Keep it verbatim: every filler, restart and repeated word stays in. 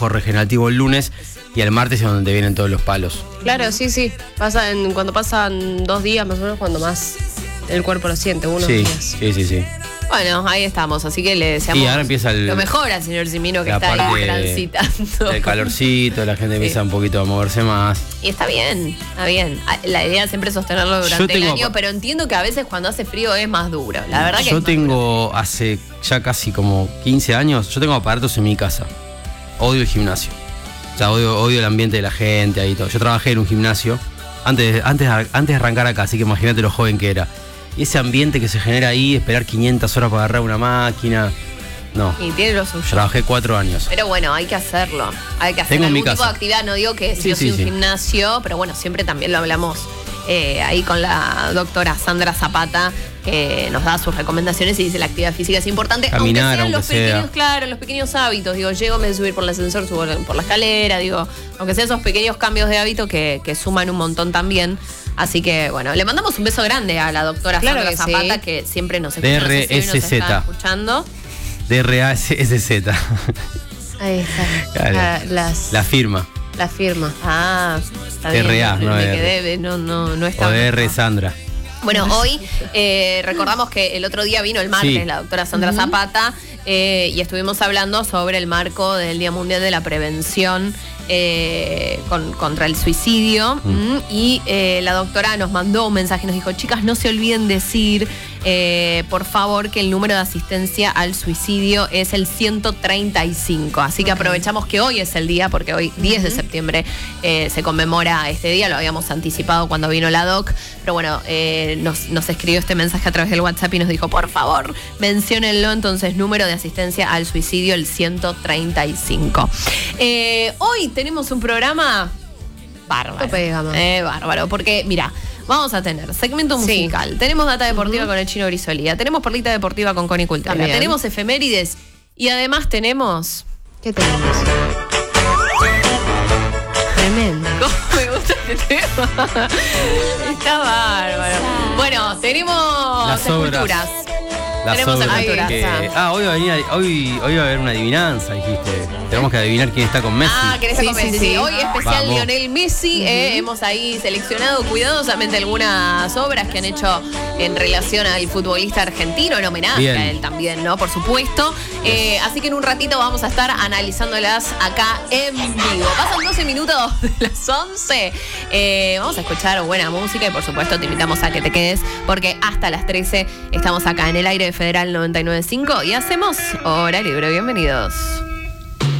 regenerativo el lunes y el martes es donde vienen todos los palos. Claro, sí, sí. Pasa en, cuando pasan dos días más o menos, cuando más el cuerpo lo siente, unos sí, días. Sí, sí, sí. Bueno, ahí estamos, así que le deseamos y ahora empieza el, lo mejor al señor Cimino, que está ahí transitando. El calorcito, la gente empieza sí. un poquito a moverse más. Y está bien, está bien. La idea siempre es sostenerlo durante el año, pero entiendo que a veces cuando hace frío es más duro. La verdad que Yo es tengo duro. Hace ya casi como quince años, yo tengo aparatos en mi casa. Odio el gimnasio. O sea, odio, odio el ambiente de la gente ahí todo. Yo trabajé en un gimnasio antes, antes, antes de arrancar acá, así que imagínate lo joven que era. Y ese ambiente que se genera ahí, esperar quinientas horas para agarrar una máquina. No. Y tiene lo suyo. Trabajé cuatro años. Pero bueno, hay que hacerlo. Hay que hacer Tengo algún tipo de actividad. No digo que sí, si yo sí, soy un sí. gimnasio, pero bueno, siempre también lo hablamos eh, ahí con la doctora Sandra Zapata, que nos da sus recomendaciones y dice la actividad física es importante. Caminar, aunque sean aunque los sea. pequeños, claro, los pequeños hábitos. Digo, llego, me voy a subir por el ascensor, subo por la escalera, digo, aunque sean esos pequeños cambios de hábito que, que suman un montón también. Así que, bueno, le mandamos un beso grande a la doctora claro Sandra que Zapata, sí. que siempre nos escucha. D R S Z. Nos está escuchando. D R A S Z. Ahí está. Claro. La, las, la firma. La firma. Ah, está D R A, bien. no me D R. quedé, no, no, no está. O D R Sandra. Bueno, hoy eh, recordamos que el otro día vino el martes sí. la doctora Sandra uh-huh. Zapata eh, y estuvimos hablando sobre el marco del Día Mundial de la Prevención eh, con, contra el suicidio mm. y eh, la doctora nos mandó un mensaje, nos dijo, chicas, no se olviden decir eh, por favor que el número de asistencia al suicidio es el ciento treinta y cinco, así que okay. aprovechamos que hoy es el día, porque hoy diez uh-huh. de septiembre eh, se conmemora este día, lo habíamos anticipado cuando vino la doc, pero bueno, eh, nos, nos escribió este mensaje a través del WhatsApp y nos dijo, por favor, menciónenlo, entonces número de asistencia al suicidio el ciento treinta y cinco. Eh, hoy tenemos un programa bárbaro. Eh, bárbaro, porque mira, vamos a tener segmento musical, sí. tenemos data deportiva uh-huh. con el Chino Brizuela, tenemos perlita deportiva con Connie Cultera, también. Tenemos efemérides y además tenemos... ¿Qué tenemos? Tremendo. ¿Cómo me gusta este tema? Está bárbaro. Bueno, tenemos las esculturas. Las tenemos obras que, ah, hoy va, a venir, hoy, hoy va a haber una adivinanza, dijiste. Tenemos que adivinar quién está con Messi. Ah, ¿querés sí, con Messi? Sí, sí. Hoy especial Vamos. Lionel Messi. Uh-huh. Eh, hemos ahí seleccionado cuidadosamente algunas obras que han hecho en relación al futbolista argentino, en homenaje Bien. a él también, ¿no? Por supuesto. Eh, así que en un ratito vamos a estar analizándolas acá en vivo. Pasan doce minutos de las once. Eh, vamos a escuchar buena música y por supuesto te invitamos a que te quedes porque hasta las trece estamos acá en el aire de Federal noventa y nueve punto cinco y hacemos Hora Libre. Bienvenidos.